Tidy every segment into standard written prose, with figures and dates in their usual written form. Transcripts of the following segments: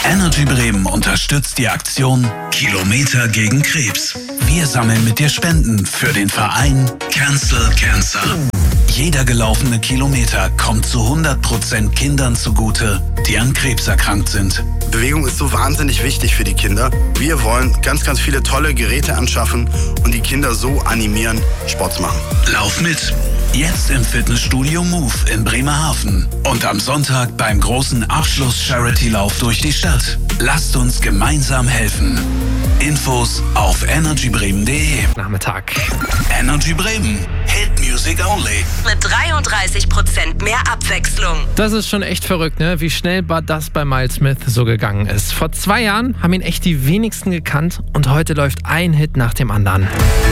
Energy Bremen unterstützt die Aktion Kilometer gegen Krebs. Wir sammeln mit dir Spenden für den Verein Cancel Cancer. Jeder gelaufene Kilometer kommt zu 100% Kindern zugute, die an Krebs erkrankt sind. Bewegung ist so wahnsinnig wichtig für die Kinder. Wir wollen ganz, ganz viele tolle Geräte anschaffen und die Kinder so animieren, Sport zu machen. Lauf mit! Jetzt im Fitnessstudio Move in Bremerhaven und am Sonntag beim großen Abschluss-Charity-Lauf durch die Stadt. Lasst uns gemeinsam helfen. Infos auf energybremen.de. Nachmittag. Energy Bremen. Hit Music Only. Mit 33% mehr Abwechslung. Das ist schon echt verrückt, ne? Wie schnell das bei Miles Smith so gegangen ist. Vor 2 Jahren haben ihn echt die wenigsten gekannt und heute läuft ein Hit nach dem anderen.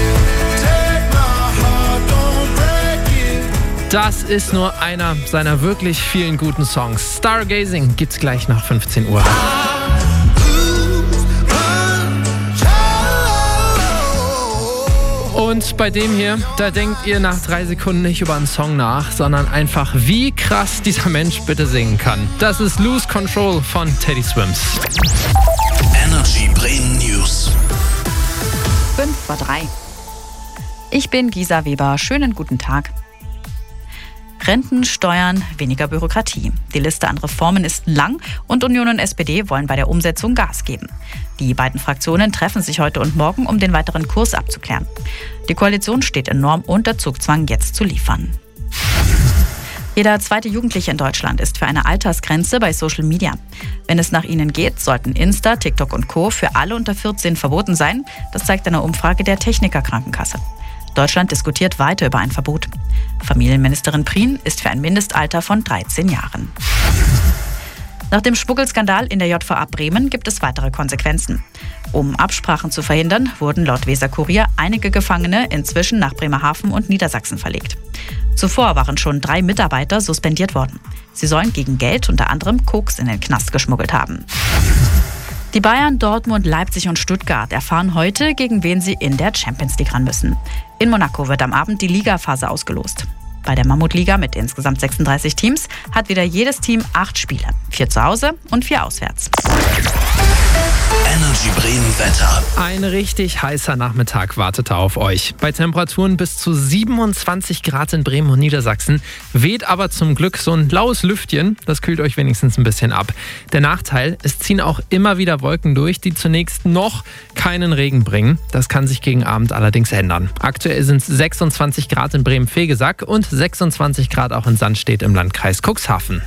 Das ist nur einer seiner wirklich vielen guten Songs. Stargazing gibt's gleich nach 15 Uhr. Und bei dem hier, da denkt ihr nach 3 Sekunden nicht über einen Song nach, sondern einfach, wie krass dieser Mensch bitte singen kann. Das ist Lose Control von Teddy Swims. Energy Bremen News. 5:03. Ich bin Gisa Weber. Schönen guten Tag. Renten, Steuern, weniger Bürokratie. Die Liste an Reformen ist lang und Union und SPD wollen bei der Umsetzung Gas geben. Die beiden Fraktionen treffen sich heute und morgen, um den weiteren Kurs abzuklären. Die Koalition steht enorm unter Zugzwang, jetzt zu liefern. Jeder zweite Jugendliche in Deutschland ist für eine Altersgrenze bei Social Media. Wenn es nach ihnen geht, sollten Insta, TikTok und Co. für alle unter 14 verboten sein. Das zeigt eine Umfrage der Techniker Krankenkasse. Deutschland diskutiert weiter über ein Verbot. Familienministerin Prien ist für ein Mindestalter von 13 Jahren. Nach dem Schmuggelskandal in der JVA Bremen gibt es weitere Konsequenzen. Um Absprachen zu verhindern, wurden laut Weser-Kurier einige Gefangene inzwischen nach Bremerhaven und Niedersachsen verlegt. Zuvor waren schon 3 Mitarbeiter suspendiert worden. Sie sollen gegen Geld unter anderem Koks in den Knast geschmuggelt haben. Die Bayern, Dortmund, Leipzig und Stuttgart erfahren heute, gegen wen sie in der Champions League ran müssen. In Monaco wird am Abend die Ligaphase ausgelost. Bei der Mammutliga mit insgesamt 36 Teams hat wieder jedes Team 8 Spiele. 4 zu Hause und 4 auswärts. Energy Bremen Wetter. Ein richtig heißer Nachmittag wartet auf euch. Bei Temperaturen bis zu 27 Grad in Bremen und Niedersachsen weht aber zum Glück so ein laues Lüftchen. Das kühlt euch wenigstens ein bisschen ab. Der Nachteil, es ziehen auch immer wieder Wolken durch, die zunächst noch keinen Regen bringen. Das kann sich gegen Abend allerdings ändern. Aktuell sind es 26 Grad in Bremen-Vegesack und 26 Grad auch in Sandstedt im Landkreis Cuxhaven.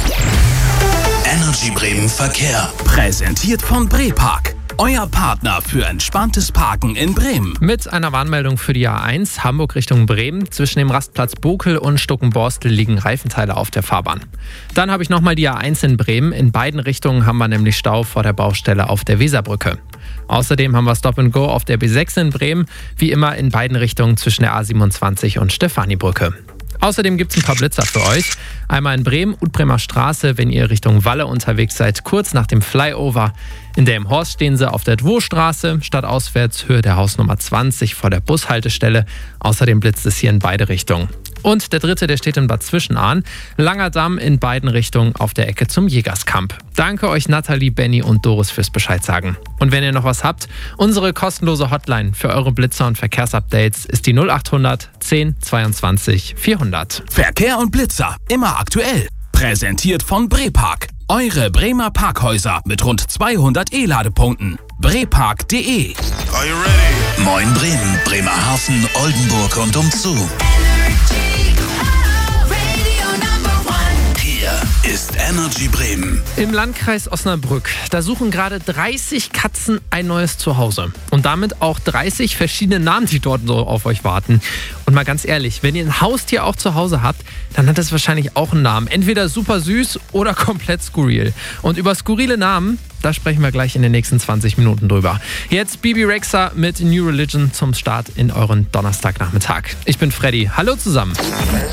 Energy Bremen Verkehr. Präsentiert von Brepark. Euer Partner für entspanntes Parken in Bremen. Mit einer Warnmeldung für die A1 Hamburg Richtung Bremen. Zwischen dem Rastplatz Bokel und Stuckenborstel liegen Reifenteile auf der Fahrbahn. Dann habe ich nochmal die A1 in Bremen. In beiden Richtungen haben wir nämlich Stau vor der Baustelle auf der Weserbrücke. Außerdem haben wir Stop and Go auf der B6 in Bremen. Wie immer in beiden Richtungen zwischen der A27 und Stefanibrücke. Außerdem gibt es ein paar Blitzer für euch. Einmal in Bremen, Utbremer Straße, wenn ihr Richtung Walle unterwegs seid, kurz nach dem Flyover. In Delmenhorst stehen sie auf der Dwo-Straße, stadtauswärts Höhe der Hausnummer 20 vor der Bushaltestelle. Außerdem blitzt es hier in beide Richtungen. Und der dritte, der steht in Bad Zwischenahn. Langer Damm in beiden Richtungen auf der Ecke zum Jägerskamp. Danke euch Nathalie, Benny und Doris fürs Bescheid sagen. Und wenn ihr noch was habt, unsere kostenlose Hotline für eure Blitzer und Verkehrsupdates ist die 0800 10 22 400. Verkehr und Blitzer, immer aktuell. Präsentiert von Brepark. Eure Bremer Parkhäuser mit rund 200 E-Ladepunkten. Brepark.de. Are you ready? Moin Bremen, Bremerhaven, Oldenburg und umzu. Hier ist Energy Bremen. Im Landkreis Osnabrück, da suchen gerade 30 Katzen ein neues Zuhause. Und damit auch 30 verschiedene Namen, die dort so auf euch warten. Und mal ganz ehrlich, wenn ihr ein Haustier auch zu Hause habt, dann hat es wahrscheinlich auch einen Namen. Entweder super süß oder komplett skurril. Und über skurrile Namen, da sprechen wir gleich in den nächsten 20 Minuten drüber. Jetzt Bebe Rexha mit New Religion zum Start in euren Donnerstagnachmittag. Ich bin Freddy. Hallo zusammen.